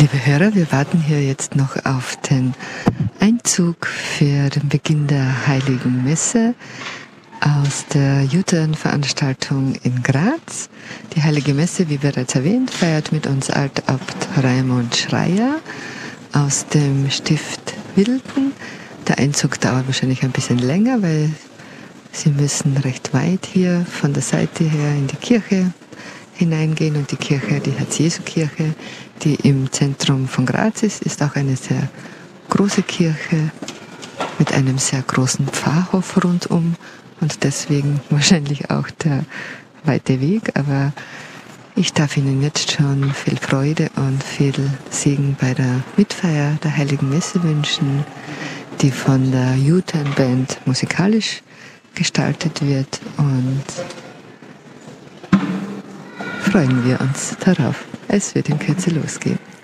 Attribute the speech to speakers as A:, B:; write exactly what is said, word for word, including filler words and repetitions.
A: Liebe Hörer, wir warten hier jetzt noch auf den Einzug für den Beginn der Heiligen Messe aus der Judenveranstaltung in Graz. Die Heilige Messe, wie bereits erwähnt, feiert mit uns Altabt Raimund Schreier aus dem Stift Wilden. Der Einzug dauert wahrscheinlich ein bisschen länger, weil Sie müssen recht weit hier von der Seite her in die Kirche hineingehen, und die Kirche, die Herz-Jesu-Kirche, die im Zentrum von Graz ist, ist auch eine sehr große Kirche mit einem sehr großen Pfarrhof rundum und deswegen wahrscheinlich auch der weite Weg, aber ich darf Ihnen jetzt schon viel Freude und viel Segen bei der Mitfeier der Heiligen Messe wünschen, die von der Judenband musikalisch gestaltet wird, und freuen wir uns darauf. Es wird in Kürze losgehen.